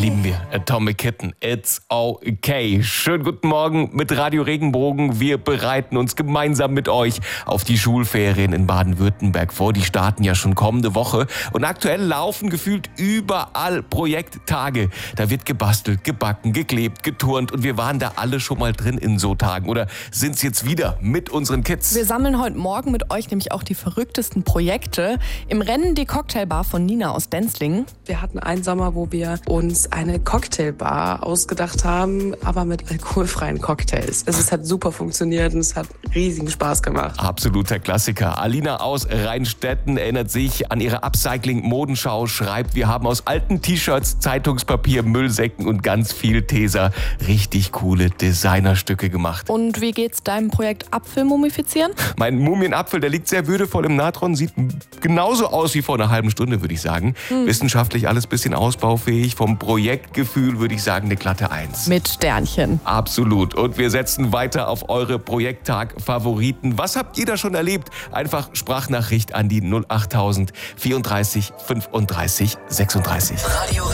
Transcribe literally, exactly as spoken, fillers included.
lieben wir. Atomic Kitten, it's okay. Schönen guten Morgen mit Radio Regenbogen. Wir bereiten uns gemeinsam mit euch auf die Schulferien in Baden-Württemberg vor. Die starten ja schon kommende Woche. Und aktuell laufen gefühlt überall Projekttage. Da wird gebastelt, gebacken, geklebt, geturnt. Und wir waren da alle schon mal drin in so Tagen. Oder sind's jetzt wieder mit unseren Kids? Wir sammeln heute Morgen mit euch nämlich auch die verrücktesten Projekte. Im Rennen die Cocktailbar von Nina aus Denzlingen. Wir hatten einen Sommer, wo wir uns eine Cocktailbar ausgedacht haben, aber mit alkoholfreien Cocktails. Es hat super funktioniert und es hat riesigen Spaß gemacht. Absoluter Klassiker. Alina aus Rheinstetten erinnert sich an ihre Upcycling-Modenschau, schreibt, wir haben aus alten T-Shirts, Zeitungspapier, Müllsäcken und ganz viel Tesa richtig coole Designerstücke gemacht. Und wie geht's deinem Projekt Apfel mumifizieren? Mein Mumienapfel, der liegt sehr würdevoll im Natron, sieht genauso aus wie vor einer halben Stunde, würde ich sagen. Hm. Wissenschaftlich alles bisschen ausbaufähig, vom Projektgefühl würde ich sagen eine glatte Eins. Mit Sternchen. Absolut. Und wir setzen weiter auf eure Projekttag-Favoriten. Was habt ihr da schon erlebt? Einfach Sprachnachricht an die null achttausend vierunddreißig fünfunddreißig sechsunddreißig. Radio